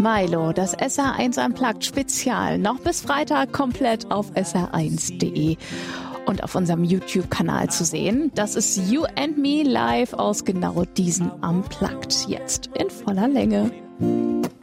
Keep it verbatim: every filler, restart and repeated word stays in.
Milo, das S R eins Unplugged Spezial, noch bis Freitag komplett auf S R eins punkt de und auf unserem YouTube-Kanal zu sehen. Das ist You and Me live aus genau diesen Unplugged, jetzt in voller Länge.